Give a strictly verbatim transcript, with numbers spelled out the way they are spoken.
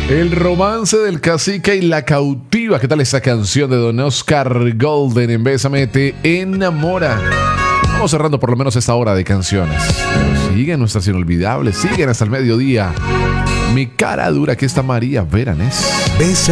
El romance del cacique y la cautiva. ¿Qué tal esta canción de Don Oscar Golden en Bésame te enamora? Vamos cerrando por lo menos esta hora de canciones. Pero siguen nuestras inolvidables, siguen hasta el mediodía. Mi cara dura, que está María Beranés. Bésame.